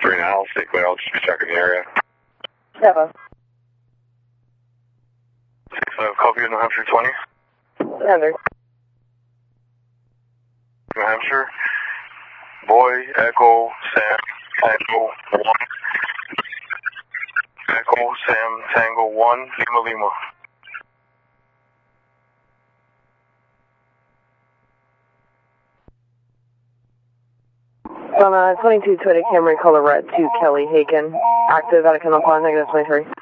3 now. Stay clear. I'll just be checking the area. Yeah. 6-5, copy, New Hampshire 20. Heather. New Hampshire. Boy, Echo, Sam, Tango 1. Echo, Sam, Tango 1, Lima Lima. On 2220 Camry, color red, 2 Kelly Haken. Active at a Kennel Pond, -23.